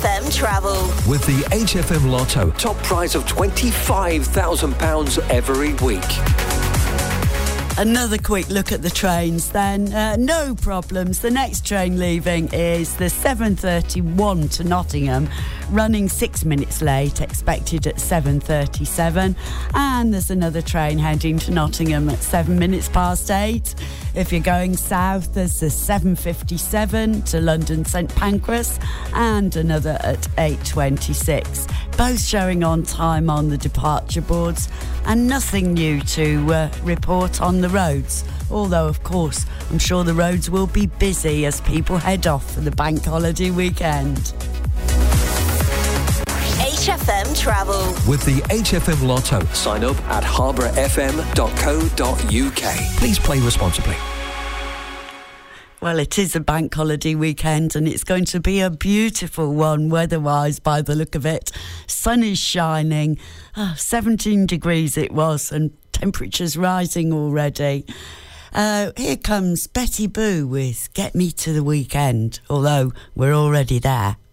HFM Travel. With the HFM Lotto, top prize of £25,000 every week. Another quick look at the trains then. No problems. The next train leaving is the 7:31 to Nottingham, running 6 minutes late, expected at 7:37. And there's another train heading to Nottingham at 7 minutes past 8. If you're going south, there's the 7:57 to London St Pancras and another at 8:26. Both showing on time on the departure boards, and nothing new to report on the roads. Although, of course, I'm sure the roads will be busy as people head off for the bank holiday weekend. HFM Travel. With the HFM Lotto, sign up at harbourfm.co.uk. Please play responsibly. Well, it is a bank holiday weekend and it's going to be a beautiful one weather-wise by the look of it. Sun is shining. 17 degrees it was and temperatures rising already. Here comes Betty Boo with Get Me to the Weekend, although we're already there.